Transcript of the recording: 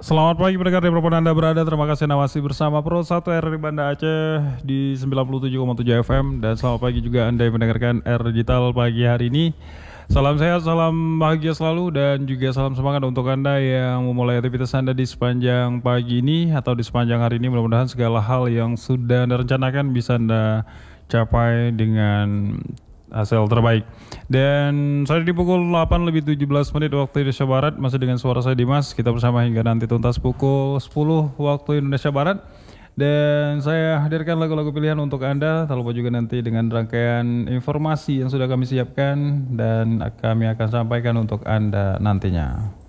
Selamat pagi pendengar dimanapun Anda berada. Terima kasih Anda masih bersama Pro 1 RRI Banda Aceh di 97,7 FM. Dan selamat pagi juga Anda yang mendengarkan R Digital pagi hari ini. Salam sehat, salam bahagia selalu, dan juga salam semangat untuk Anda yang memulai aktivitas Anda di sepanjang pagi ini atau di sepanjang hari ini. Mudah-mudahan segala hal yang sudah Anda rencanakan bisa Anda capai dengan hasil terbaik. Dan saya di pukul 8 lebih 17 menit waktu Indonesia Barat, masih dengan suara saya Dimas. Kita bersama hingga nanti tuntas pukul 10 waktu Indonesia Barat. Dan saya hadirkan lagu-lagu pilihan untuk Anda, tak lupa juga nanti dengan rangkaian informasi yang sudah kami siapkan dan kami akan sampaikan untuk Anda nantinya.